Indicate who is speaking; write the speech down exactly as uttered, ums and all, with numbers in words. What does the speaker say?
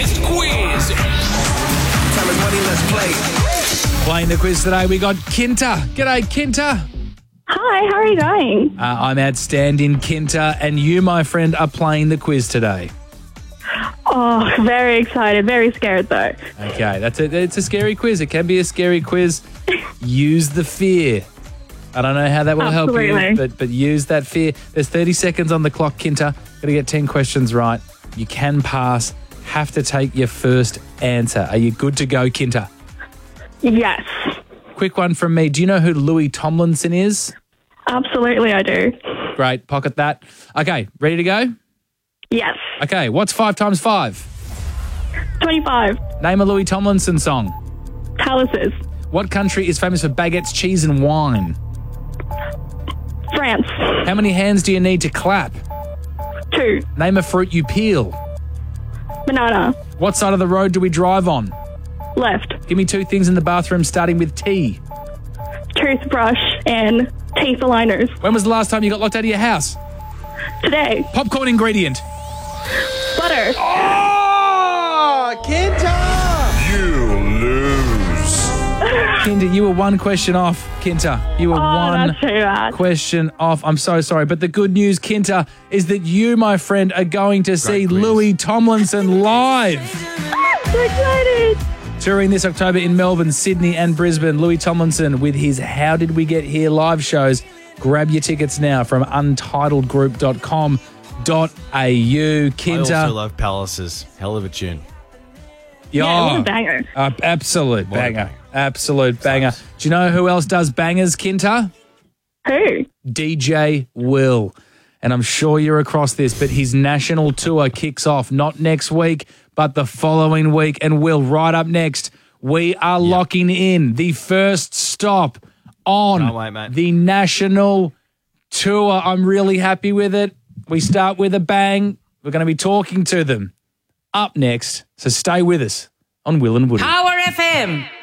Speaker 1: biggest quiz.
Speaker 2: Time is money, let's play.
Speaker 3: Playing the quiz today, we got Kinta. G'day, Kinta.
Speaker 4: Hi, how are you going?
Speaker 3: Uh, I'm outstanding, Kinta, and you, my friend, are playing the quiz today.
Speaker 4: Oh, very excited, very scared though.
Speaker 3: Okay, that's it. It's a scary quiz. It can be a scary quiz. Use the fear. I don't know how that will
Speaker 4: Absolutely.
Speaker 3: help you, but but use that fear. There's thirty seconds on the clock, Kinta. Got to get ten questions right. You can pass. Have to take your first answer. Are you good to go, Kinta?
Speaker 4: Yes,
Speaker 3: Quick one from me. Do you know who Louis Tomlinson is?
Speaker 4: absolutely I do.
Speaker 3: Great, pocket that. Okay, ready to go?
Speaker 4: Yes.
Speaker 3: Okay, what's five times five?
Speaker 4: twenty-five.
Speaker 3: Name a Louis Tomlinson song.
Speaker 4: Palaces.
Speaker 3: What country is famous for baguettes, cheese, and wine?
Speaker 4: France.
Speaker 3: How many hands do you need to clap?
Speaker 4: Two.
Speaker 3: Name a fruit you peel.
Speaker 4: Banana.
Speaker 3: What side of the road do we drive on?
Speaker 4: Left.
Speaker 3: Give me two things in the bathroom starting with T.
Speaker 4: Toothbrush and teeth aligners.
Speaker 3: When was the last time you got locked out of your house?
Speaker 4: Today.
Speaker 3: Popcorn ingredient.
Speaker 4: Butter.
Speaker 3: Oh, Kinta!
Speaker 5: You lose.
Speaker 3: Kinta, you were one question off, Kinta. You were
Speaker 4: Oh,
Speaker 3: one
Speaker 4: that's too bad.
Speaker 3: question off. I'm so sorry. But the good news, Kinta, is that you, my friend, are going to see
Speaker 5: quiz.
Speaker 3: Louis Tomlinson live.
Speaker 4: So excited.
Speaker 3: Touring this October in Melbourne, Sydney and Brisbane, Louis Tomlinson with his How Did We Get Here live shows. Grab your tickets now from untitled group dot com dot a u.
Speaker 6: I
Speaker 3: Kinta.
Speaker 6: also love Palaces. Hell of a tune.
Speaker 4: Yeah, what
Speaker 3: Oh,
Speaker 4: a banger.
Speaker 3: uh, absolute
Speaker 6: What a
Speaker 3: banger.
Speaker 6: banger.
Speaker 3: Absolute banger. Do you know who else does bangers, Kinta?
Speaker 4: Who?
Speaker 3: D J Will. And I'm sure you're across this, but his national tour kicks off not next week, but the following week. And Will, right up next, we are locking in the first stop on
Speaker 6: Can't wait, mate.
Speaker 3: the national tour. I'm really happy with it. We start with a bang. We're going to be talking to them up next. So stay with us on Will and Woody.
Speaker 7: Power F M.